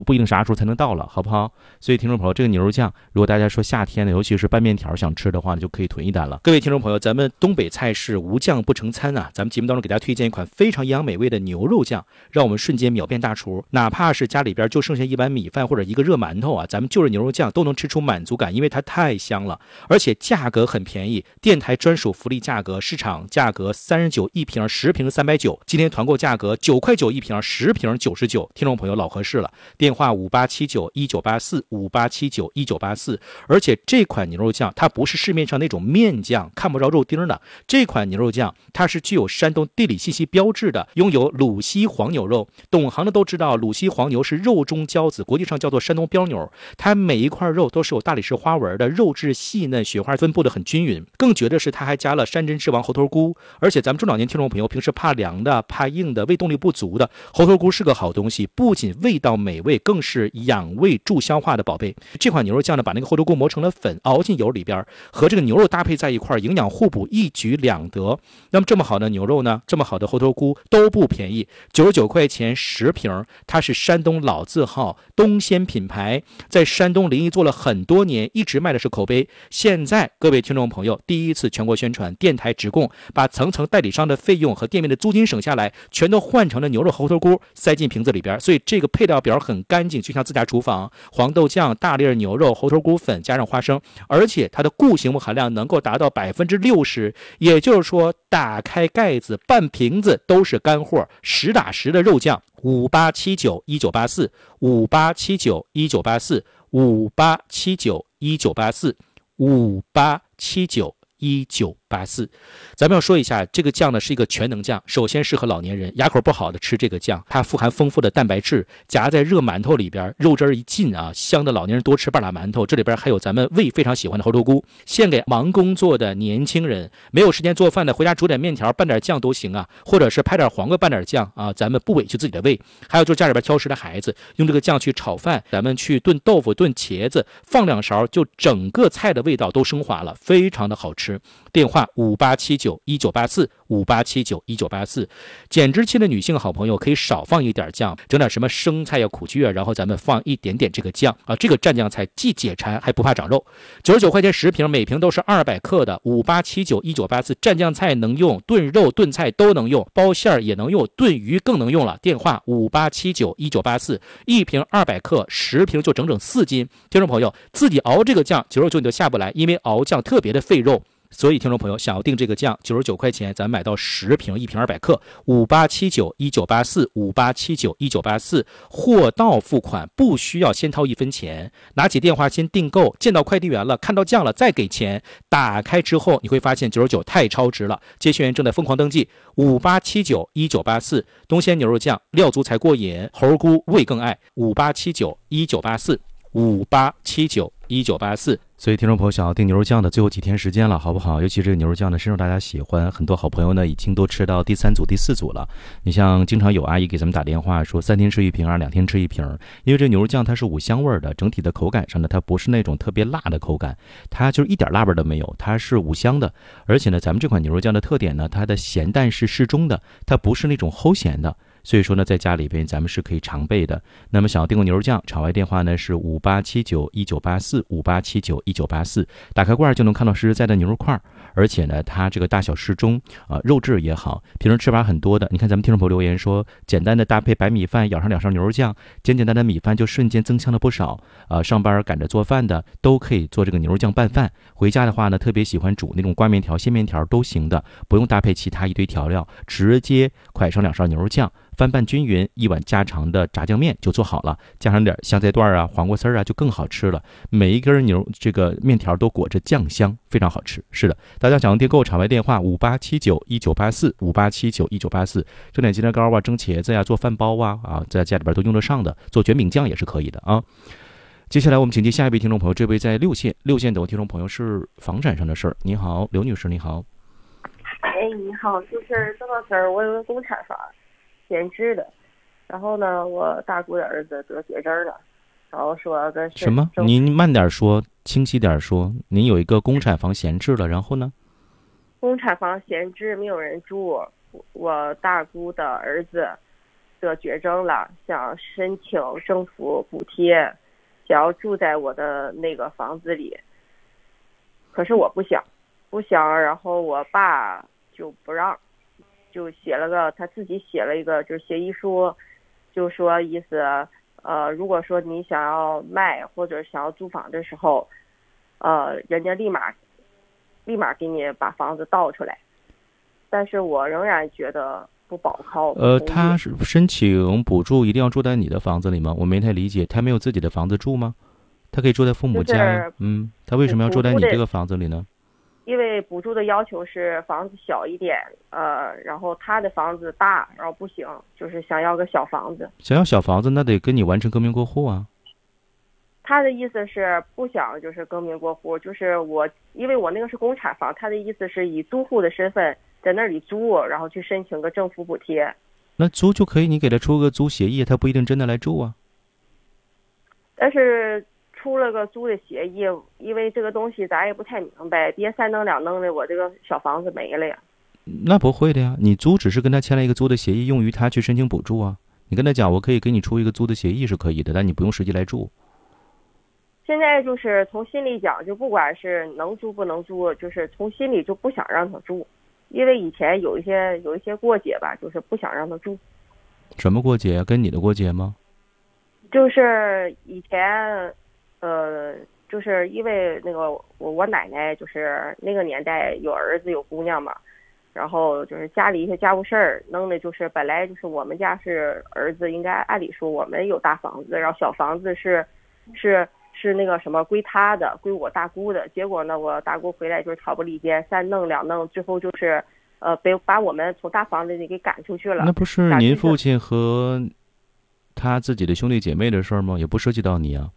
不一定啥时候才能到了，好不好？所以听众朋友，这个牛肉酱，如果大家说夏天呢，尤其是拌面条想吃的话呢，就可以囤一单了。各位听众朋友，咱们东北菜是无酱不成餐啊！咱们节目当中给大家推荐一款非常营养美味的牛肉酱，让我们瞬间秒变大厨。哪怕是家里边就剩下一碗米饭或者一个热馒头啊，咱们就着牛肉酱都能吃出满足感，因为它太香了，而且价格很便宜，电台专属福利价格，市场价格39一瓶，10瓶390，今天团购价格9块9一瓶，10瓶99，听众朋友老合适了。电话58791984，58791984。而且这款牛肉酱它不是市面上那种面酱看不着肉丁的，这款牛肉酱它是具有山东地理信息标志的，拥有鲁西黄牛肉。懂行的都知道，鲁西黄牛是肉中骄子，国际上叫做山东标牛，它每一块肉都是有大理石花纹的，肉质细嫩，雪花分布的很均匀。更绝的是它还加了山珍之王猴头菇，而且咱们中老年听众朋友平时怕凉的怕硬的胃动力不足的，猴头菇是个好东西，不仅味道美味，更是养胃助消化的宝贝。这款牛肉酱呢，把那个猴头菇磨成了粉，熬进油里边，和这个牛肉搭配在一块，营养互补，一举两得。那么这么好的牛肉呢，这么好的猴头菇都不便宜，99块钱10瓶，它是山东老字号东鲜品牌，在山东临沂做了很多年，一直卖的是口碑。现在各位听众朋友第一次全国宣传，电台直供，把层层代理商的费用和店面的租金省下来，全都换成了牛肉猴头菇，塞进瓶子里边。所以这个配料表很干净，就像自家厨房，黄豆酱、大粒牛肉、猴头菇粉加上花生，而且它的固形物含量能够达到60%，也就是说打开盖子半瓶子都是干货，实打实的肉酱。58791984，58791984，58791984，58791984。咱们要说一下，这个酱呢是一个全能酱，首先适合老年人，牙口不好的吃这个酱，它富含丰富的蛋白质，夹在热馒头里边，肉汁一进啊，香的老年人多吃半拉馒头。这里边还有咱们胃非常喜欢的猴头菇，献给忙工作的年轻人，没有时间做饭的，回家煮点面条拌点酱都行啊，或者是拍点黄瓜拌点酱啊，咱们不委屈自己的胃。还有就是家里边挑食的孩子，用这个酱去炒饭，咱们去炖豆腐、炖茄子，放2勺，就整个菜的味道都升华了，非常的好吃。电话58791984，58791984。减脂期的女性好朋友可以少放一点酱，整点什么生菜呀、苦苣啊，然后咱们放一点点这个酱啊，这个蘸酱菜既解馋还不怕长肉。99块钱10瓶，每瓶都是200克的，58791984蘸酱菜能用，炖肉炖菜都能用，包馅也能用，炖鱼更能用了。电话58791984，一瓶200克，10瓶就整整4斤。听众朋友自己熬这个酱，99你就下不来，因为熬酱特别的费肉。所以听众朋友想要订这个酱，99块钱咱买到10瓶，一瓶200克，58791984，58791984，货到付款，不需要先掏1分钱，拿起电话先订购，见到快递员了，看到酱了再给钱，打开之后你会发现99太超值了。接线员正在疯狂登记，58791984，东鲜牛肉酱，料足才过瘾，猴菇味更爱，58791984，58791984。所以听众朋友想要订牛肉酱的最后几天时间了，好不好？尤其这个牛肉酱呢深受大家喜欢，很多好朋友呢已经都吃到第3组第4组了。你像经常有阿姨给咱们打电话说3天吃1瓶啊，2天吃1瓶，因为这牛肉酱它是5香味的，整体的口感上呢它不是那种特别辣的口感，它就是一点辣味都没有，它是5香的。而且呢咱们这款牛肉酱的特点呢，它的咸淡是适中的，它不是那种齁咸的，所以说呢在家里边咱们是可以常备的。那么想要订购牛肉酱，场外电话呢是58791984，58791984，打开罐就能看到实实在在的牛肉块，而且呢它这个大小适中肉质也好，平时吃法很多的。你看咱们听众朋友留言说，简单的搭配白米饭，舀上2勺牛肉酱，简简单的米饭就瞬间增香了不少。上班赶着做饭的都可以做这个牛肉酱拌饭，回家的话呢特别喜欢煮那种挂面条、鲜面条都行的，不用搭配其他一堆调料，直接蒯上2勺牛肉酱，翻拌均匀，一碗家常的炸酱面就做好了，加上点香菜段啊、黄瓜丝啊，就更好吃了。每一根这个面条都裹着酱香，非常好吃。是的，大家想要订购，场外电话58791984，58791984，蒸点鸡蛋糕啊、蒸茄子呀、做饭包啊，在家里边都用得上的，做卷饼酱也是可以的啊。接下来我们请接下一位听众朋友，这位在6线等听众朋友是房产上的事儿。你好，刘女士，你好。 哎，你好，就是这个事儿，我有个公产房闲置的，然后呢，我大姑的儿子得绝症了，然后说跟什么？您慢点说，清晰点说。您有一个公产房闲置了，然后呢？ 公产房闲置，没有人住。我大姑的儿子得绝症了，想申请政府补贴，想要住在我的那个房子里。可是我不想，然后我爸就不让，就他自己写了一个就是协议书，就说意思，如果说你想要卖或者想要租房的时候，人家立马给你把房子倒出来。但是我仍然觉得不保靠。 他是申请补助一定要住在你的房子里吗？我没太理解，他没有自己的房子住吗？他可以住在父母家呀。他为什么要住在你这个房子里呢？ 因为补助的要求是房子小一点，然后他的房子大，然后不行，就是想要个小房子。 想要小房子，那得跟你完成更名过户啊。 他的意思是不想就是更名过户，就是因为我那个是公产房，他的意思是以租户的身份在那里租，然后去申请个政府补贴。 那租就可以，你给他出个租协议，他不一定真的来住啊。 但是出了个租的协议，因为这个东西咱也不太明白，别三弄两弄的，我这个小房子没了呀。 那不会的呀，你租只是跟他签了一个租的协议，用于他去申请补助啊。你跟他讲，我可以给你出一个租的协议是可以的，但你不用实际来住。 现在就是从心里讲，就不管是能租不能租，就是从心里就不想让他住，因为以前有一些过节吧，就是不想让他住。 什么过节啊？跟你的过节吗？ 就是以前，就是因为那个我奶奶就是那个年代有儿子有姑娘嘛，然后就是家里一些家务事儿弄的，就是本来就是我们家是儿子，应该按理说我们有大房子，然后小房子是那个什么归他的，归我大姑的。结果呢，我大姑回来就是吵不离间，三弄两弄，最后就是把我们从大房子里给赶出去了。 那不是您父亲和他自己的兄弟姐妹的事儿吗？也不涉及到你啊。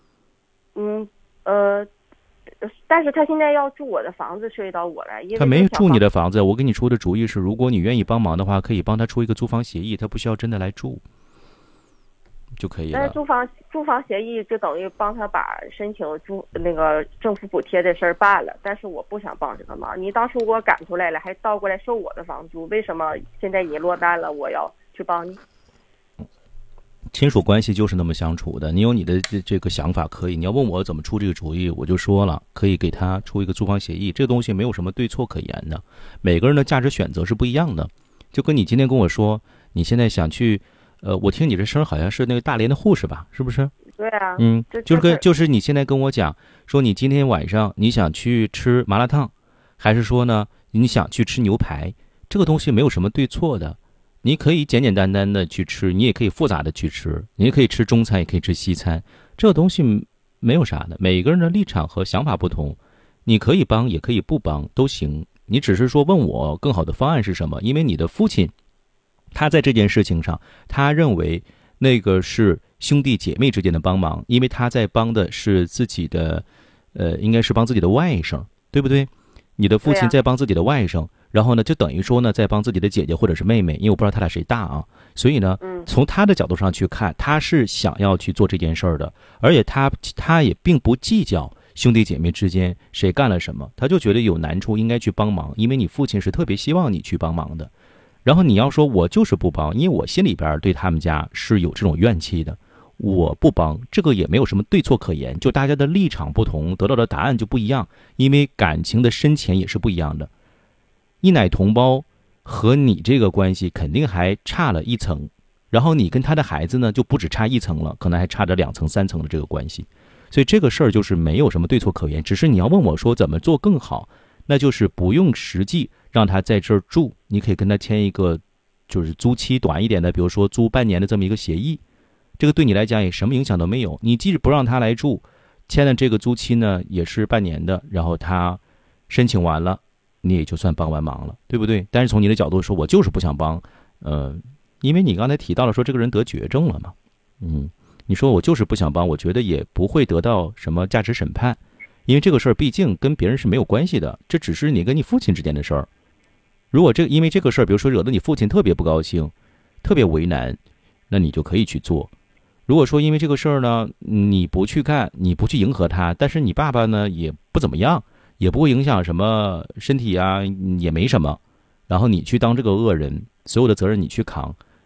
但是他现在要住我的房子，涉及到我了，因为他没住你的房子。我给你出的主意是，如果你愿意帮忙的话，可以帮他出一个租房协议，他不需要真的来住就可以了。 但是租房协议就等于帮他把申请那个政府补贴的事儿办了，但是我不想帮这个忙。你当初给我赶出来了，还倒过来收我的房租，为什么现在你落单了，我要去帮你？ 亲属关系就是那么相处的，你有你的这个想法可以。你要问我怎么出这个主意，我就说了，可以给他出一个租房协议，这个东西没有什么对错可言的，每个人的价值选择是不一样的。就跟你今天跟我说，你现在想去，我听你这声好像是那个大连的护士吧，是不是？ 对啊， 就是你现在跟我讲说，你今天晚上你想去吃麻辣烫，还是说呢你想去吃牛排？这个东西没有什么对错的。你可以简简单单的去吃，你也可以复杂的去吃，你也可以吃中餐，也可以吃西餐，这个东西没有啥的。每个人的立场和想法不同，你可以帮也可以不帮都行。你只是说问我更好的方案是什么，因为你的父亲他在这件事情上，他认为那个是兄弟姐妹之间的帮忙，因为他在帮的是自己的应该是帮自己的外甥，对不对？你的父亲在帮自己的外甥，然后呢就等于说呢在帮自己的姐姐或者是妹妹，因为我不知道他俩谁大啊，所以呢从他的角度上去看，他是想要去做这件事儿的，而且他也并不计较兄弟姐妹之间谁干了什么，他就觉得有难处应该去帮忙，因为你父亲是特别希望你去帮忙的。然后你要说我就是不帮，因为我心里边对他们家是有这种怨气的，我不帮，这个也没有什么对错可言，就大家的立场不同，得到的答案就不一样，因为感情的深浅也是不一样的。一奶同胞和你这个关系肯定还差了一层，然后你跟他的孩子呢就不止差一层了，可能还差着2层3层的这个关系。所以这个事儿就是没有什么对错可言，只是你要问我说怎么做更好，那就是不用实际让他在这儿住，你可以跟他签一个就是租期短一点的，比如说租半年的这么一个协议，这个对你来讲也什么影响都没有。你即使不让他来住，签的这个租期呢也是半年的，然后他申请完了，你也就算帮完忙了，对不对？但是从你的角度说，我就是不想帮，因为你刚才提到了说这个人得绝症了嘛，你说我就是不想帮，我觉得也不会得到什么价值审判，因为这个事儿毕竟跟别人是没有关系的，这只是你跟你父亲之间的事儿。如果因为这个事儿，比如说惹得你父亲特别不高兴，特别为难，那你就可以去做。如果说因为这个事儿呢，你不去干，你不去迎合他，但是你爸爸呢也不怎么样，也不会影响什么身体啊，也没什么，然后你去当这个恶人，所有的责任你去扛，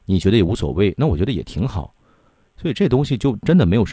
你觉得也无所谓，那我觉得也挺好。所以这东西就真的没有什么